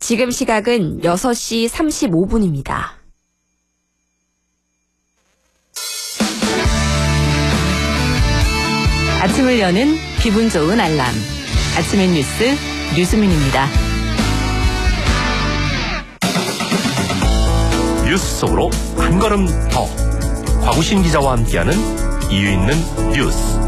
지금 시각은 6시 35분입니다. 아침을 여는 기분 좋은 알람. 아침의 뉴스 류수민입니다. 뉴스 속으로 한 걸음 더. 곽우신 기자와 함께하는 이유 있는 뉴스.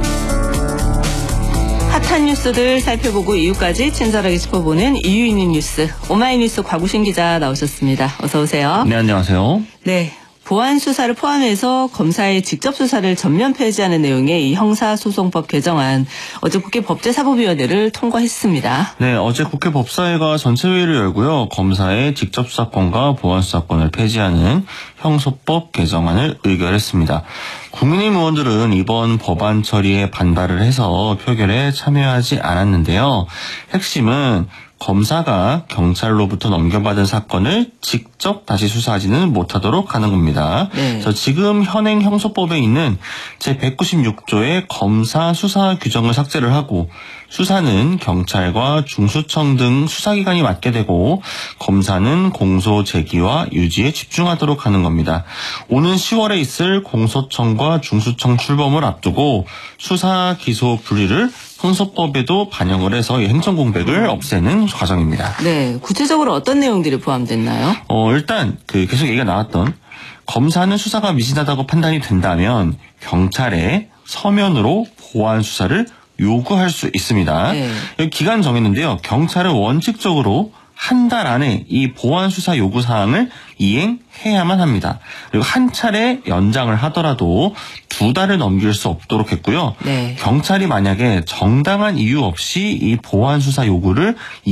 핫한 뉴스들 살펴보고 이유까지 친절하게 짚어보는 이유 있는 뉴스. 오마이뉴스 곽우신 기자 나오셨습니다. 어서 오세요. 네, 안녕하세요. 네. 보안 수사를 포함해서 검사의 직접 수사를 전면 폐지하는 내용의 이 형사소송법 개정안 어제 국회 법제사법위원회를 통과했습니다. 네, 어제 국회 법사위가 전체 회의를 열고요. 검사의 직접 수사권과 보안 수사권을 폐지하는 형소법 개정안을 의결했습니다. 국민의힘 의원들은 이번 법안 처리에 반발을 해서 표결에 참여하지 않았는데요. 핵심은 검사가 경찰로부터 넘겨받은 사건을 직접 다시 수사하지는 못하도록 하는 겁니다. 네. 그래서 지금 현행 형소법에 있는 제196조의 검사 수사 규정을 삭제를 하고 수사는 경찰과 중수청 등 수사기관이 맡게 되고 검사는 공소 제기와 유지에 집중하도록 하는 겁니다. 오는 10월에 있을 공소청과 중수청 출범을 앞두고 수사 기소 분리를 형소법에도 반영을 해서 이 행정공백을 없애는 과정입니다. 네, 구체적으로 어떤 내용들이 포함됐나요? 일단 계속 얘기가 나왔던 검사는 수사가 미진하다고 판단이 된다면 경찰에 서면으로 보안 수사를 요구할 수 있습니다. 네. 여기 기간 정했는데요. 경찰은 원칙적으로 한 달 안에 이 보안 수사 요구 사항을 이행해야만 합니다. 그리고 한 차례 연장을 하더라도 2달을 넘길 수 없도록 했고요. 네. 경찰이 만약에 정당한 이유 없이 이 보안 수사 요구를